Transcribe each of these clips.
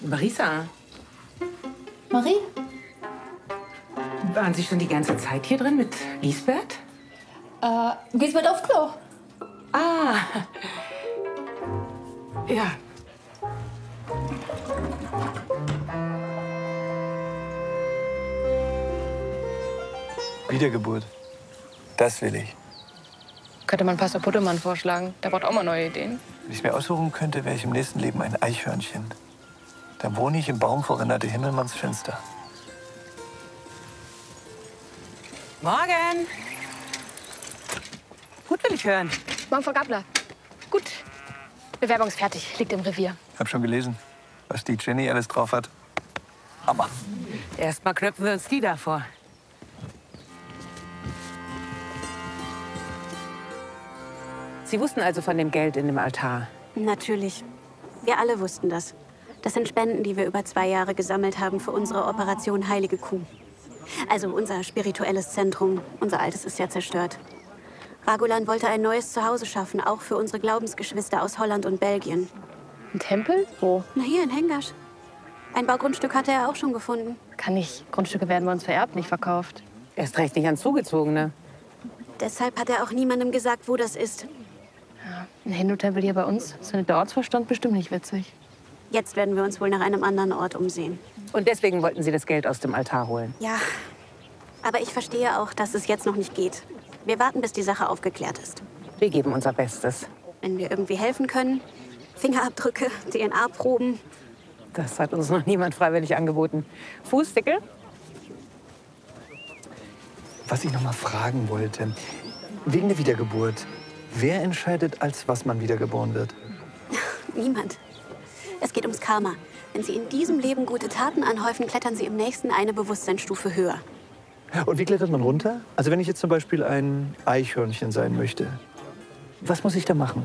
Marisa. Marie? Waren Sie schon die ganze Zeit hier drin mit Lisbeth? Lisbeth auf Klo. Ah. Ja. Wiedergeburt. Das will ich. Könnte man Pastor Puttemann vorschlagen. Der braucht auch mal neue Ideen. Wenn ich es mir aussuchen könnte, wäre ich im nächsten Leben ein Eichhörnchen. Dann wohne ich im Baum vor Renate Himmelmanns Fenster. Morgen. Gut will ich hören. Morgen, Frau Gabler. Gut. Bewerbung ist fertig. Liegt im Revier. Hab schon gelesen, was die Jenny alles drauf hat. Hammer. Erstmal knöpfen wir uns die da vor. Sie wussten also von dem Geld in dem Altar? Natürlich. Wir alle wussten das. Das sind Spenden, die wir über 2 Jahre gesammelt haben für unsere Operation Heilige Kuh. Also unser spirituelles Zentrum. Unser altes ist ja zerstört. Ragulan wollte ein neues Zuhause schaffen, auch für unsere Glaubensgeschwister aus Holland und Belgien. Ein Tempel? Wo? Na, hier in Hengasch. Ein Baugrundstück hatte er auch schon gefunden. Kann nicht. Grundstücke werden bei uns vererbt, nicht verkauft. Erst recht nicht an Zugezogene. Deshalb hat er auch niemandem gesagt, wo das ist. Ja, ein Hindu-Tempel hier bei uns findet der Ortsverstand bestimmt nicht witzig. Jetzt werden wir uns wohl nach einem anderen Ort umsehen. Und deswegen wollten Sie das Geld aus dem Altar holen? Ja, aber ich verstehe auch, dass es jetzt noch nicht geht. Wir warten, bis die Sache aufgeklärt ist. Wir geben unser Bestes. Wenn wir irgendwie helfen können, Fingerabdrücke, DNA-Proben. Das hat uns noch niemand freiwillig angeboten. Fußdickel? Was ich noch mal fragen wollte, wegen der Wiedergeburt. Wer entscheidet, als was man wiedergeboren wird? Niemand. Es geht ums Karma. Wenn Sie in diesem Leben gute Taten anhäufen, klettern Sie im nächsten eine Bewusstseinsstufe höher. Und wie klettert man runter? Also wenn ich jetzt zum Beispiel ein Eichhörnchen sein möchte, was muss ich da machen?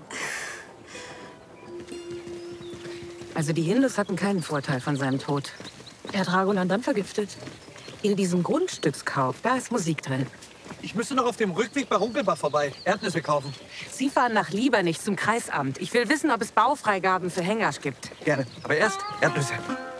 Also die Hindus hatten keinen Vorteil von seinem Tod. Er hat Ragulan dann vergiftet. In diesem Grundstückskauf, da ist Musik drin. Ich müsste noch auf dem Rückweg bei Runkelbach vorbei. Erdnüsse kaufen. Sie fahren nach Liebernich zum Kreisamt. Ich will wissen, ob es Baufreigaben für Hengasch gibt. Gerne. Aber erst Erdnüsse.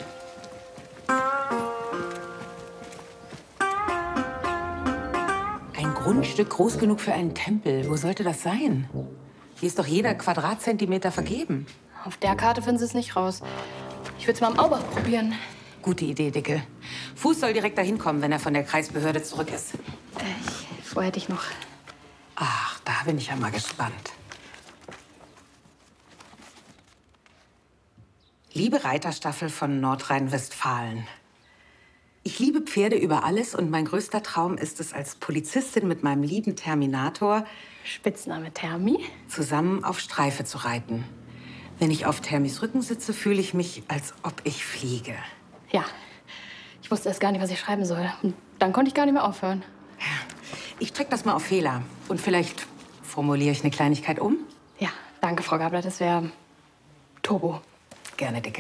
Ein Grundstück groß genug für einen Tempel. Wo sollte das sein? Hier ist doch jeder Quadratzentimeter vergeben. Auf der Karte finden Sie es nicht raus. Ich würde es mal am Aubach probieren. Gute Idee, Dicke. Fuß soll direkt dahin kommen, wenn er von der Kreisbehörde zurück ist. Vorher hätte ich noch. Ach, da bin ich ja mal gespannt. Liebe Reiterstaffel von Nordrhein-Westfalen. Ich liebe Pferde über alles und mein größter Traum ist es, als Polizistin mit meinem lieben Terminator, Spitzname Thermi, zusammen auf Streife zu reiten. Wenn ich auf Thermis Rücken sitze, fühle ich mich, als ob ich fliege. Ja, ich wusste erst gar nicht, was ich schreiben soll. Und dann konnte ich gar nicht mehr aufhören. Ich drück das mal auf Fehler. Und vielleicht formuliere ich eine Kleinigkeit um? Ja, danke, Frau Gabler. Das wäre Turbo. Gerne, Dicke.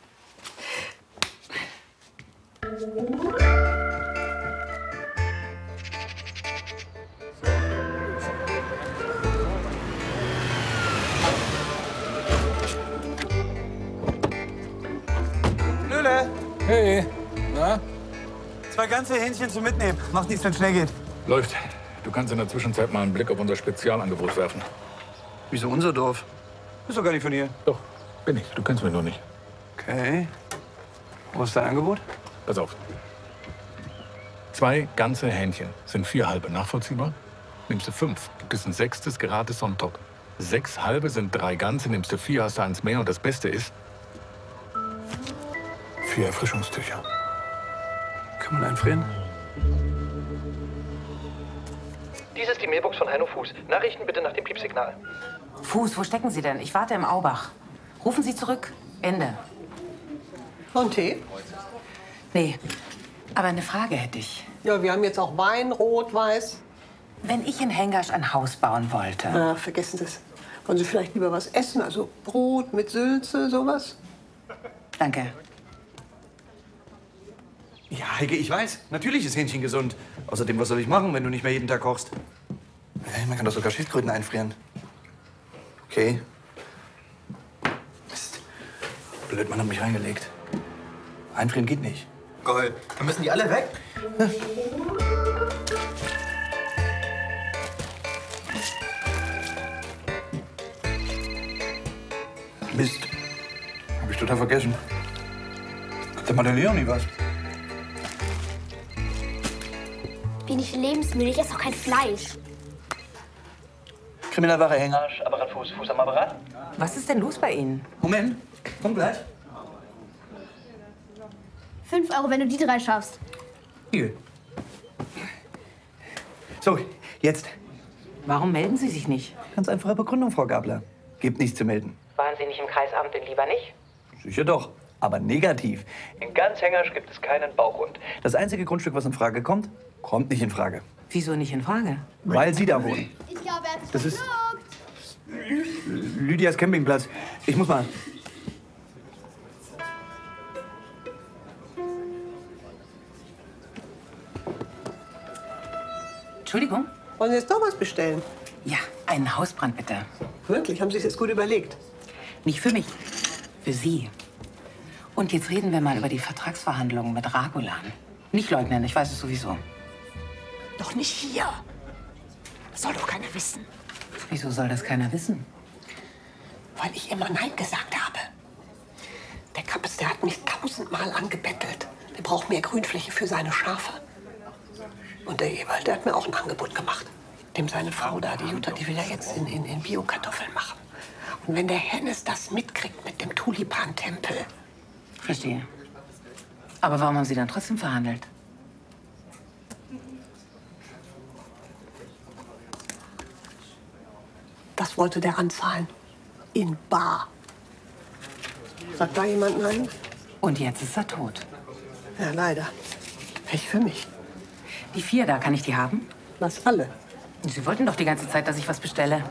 Löhle, Hey, na? 2 ganze Hähnchen zum Mitnehmen. Macht nichts, wenn es schnell geht. Läuft. Du kannst in der Zwischenzeit mal einen Blick auf unser Spezialangebot werfen. Wieso unser Dorf? Ist doch gar nicht von hier. Doch, bin ich. Du kennst mich nur nicht. Okay. Wo ist dein Angebot? Pass auf. 2 ganze Hähnchen sind 4 halbe. Nachvollziehbar? Nimmst du 5, gibt es ein 6. gratis on top. 6 halbe sind 3 ganze, nimmst du 4, hast du 1 mehr. Und das Beste ist 4 Erfrischungstücher. Kann man einfrieren? Dies ist die Mailbox von Heino Fuß. Nachrichten bitte nach dem Piepsignal. Fuß, wo stecken Sie denn? Ich warte im Aubach. Rufen Sie zurück. Ende. Und Tee? Nee, aber eine Frage hätte ich. Ja, wir haben jetzt auch Wein, Rot, Weiß. Wenn ich in Hengasch ein Haus bauen wollte. Na, vergessen Sie es. Wollen Sie vielleicht lieber was essen? Also Brot mit Sülze, sowas? Danke. Ja, Heike, ich weiß. Natürlich ist Hähnchen gesund. Außerdem, was soll ich machen, wenn du nicht mehr jeden Tag kochst? Hey, man kann doch sogar Schildkröten einfrieren. Okay. Mist. Blöd, man hat mich reingelegt. Einfrieren geht nicht. Geil. Dann müssen die alle weg? Mist. Hab ich total vergessen. Gibt der mal der Leonie was? Bin ich lebensmüde? Ich esse auch kein Fleisch. Kriminalwache Hängersch, Apparat Fuß, Fuß am Apparat. Was ist denn los bei Ihnen? Moment, komm gleich. 5 Euro, wenn du die 3 schaffst. Hier. So, jetzt. Warum melden Sie sich nicht? Ganz einfache Begründung, Frau Gabler. Gibt nichts zu melden. Waren Sie nicht im Kreisamt, denn lieber nicht? Sicher doch, aber negativ. In ganz Hängersch gibt es keinen Baugrund. Das einzige Grundstück, was in Frage kommt, kommt nicht in Frage. Wieso nicht in Frage? Weil Sie da wohnen. Ich glaube, er hat sich Das ist verschluckt. Lydias Campingplatz. Ich muss mal. Entschuldigung? Wollen Sie jetzt doch was bestellen? Ja, einen Hausbrand bitte. Wirklich? Haben Sie sich das gut überlegt? Nicht für mich, für Sie. Und jetzt reden wir mal über die Vertragsverhandlungen mit Ragulan. Nicht leugnen, ich weiß es sowieso. Doch nicht hier. Das soll doch keiner wissen. Wieso soll das keiner wissen? Weil ich immer Nein gesagt habe. Der Kappes, der hat mich 1000-mal angebettelt. Der braucht mehr Grünfläche für seine Schafe. Und der Ewald, der hat mir auch ein Angebot gemacht. Dem seine Frau da, die Jutta, die will er jetzt in Bio-Kartoffeln machen. Und wenn der Hennes das mitkriegt mit dem Tulipan-Tempel. Verstehe. Aber warum haben Sie dann trotzdem verhandelt? Das wollte der anzahlen. In bar. Sagt da jemand nein? Und jetzt ist er tot. Ja, leider. Pech für mich. Die 4 da, kann ich die haben? Was alle? Sie wollten doch die ganze Zeit, dass ich was bestelle.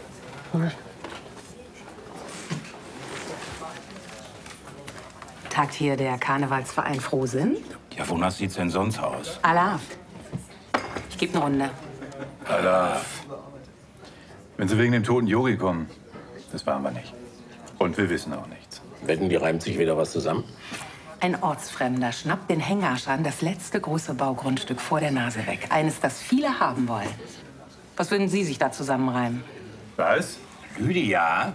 Tagt hier der Karnevalsverein Frohsinn? Ja, wonach sieht's denn sonst aus? Alaf. Ich gebe eine Runde. Alter, wenn Sie wegen dem toten Yogi kommen, das waren wir nicht. Und wir wissen auch nichts. Wetten, die reimt sich wieder was zusammen? Ein Ortsfremder schnappt den Hängerschan das letzte große Baugrundstück vor der Nase weg. Eines, das viele haben wollen. Was würden Sie sich da zusammenreimen? Was? Lydia?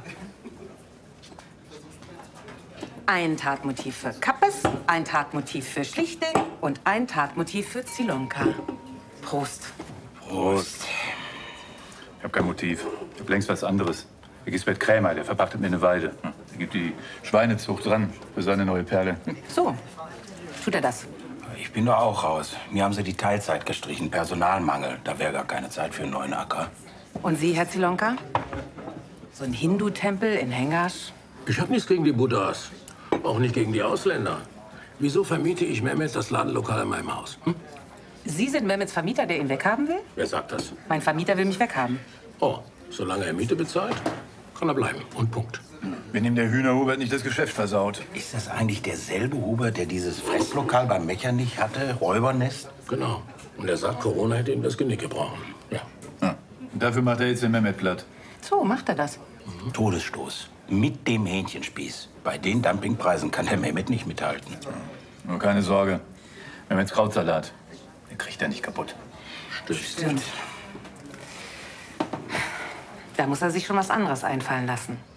Ein Tatmotiv für Kappes, ein Tatmotiv für Schlichting und ein Tatmotiv für Zilonka. Prost. Prost. Ich habe kein Motiv. Ich habe längst was anderes. Gisbert Krämer, der verpachtet mir eine Weide. Der gibt die Schweinezucht dran für seine neue Perle. So, tut er das? Ich bin doch auch raus. Mir haben sie die Teilzeit gestrichen. Personalmangel. Da wäre gar keine Zeit für einen neuen Acker. Und Sie, Herr Zilonka? So ein Hindu-Tempel in Hängersch? Ich habe nichts gegen die Buddhas. Auch nicht gegen die Ausländer. Wieso vermiete ich Mehmet das Ladenlokal in meinem Haus? Hm? Sie sind Mehmets Vermieter, der ihn weghaben will? Wer sagt das? Mein Vermieter will mich weghaben. Oh, solange er Miete bezahlt, kann er bleiben. Und Punkt. Wenn ihm der Hühnerhubert nicht das Geschäft versaut. Ist das eigentlich derselbe Hubert, der dieses Fresslokal beim Mechernich hatte? Räubernest? Genau. Und er sagt, Corona hätte ihm das Genick gebrochen. Ja. Und dafür macht er jetzt den Mehmet platt. So, macht er das. Todesstoß. Mit dem Hähnchenspieß. Bei den Dumpingpreisen kann der Mehmet nicht mithalten. Nur keine Sorge. Mehmets Krautsalat, den kriegt er nicht kaputt. Stimmt. Da muss er sich schon was anderes einfallen lassen.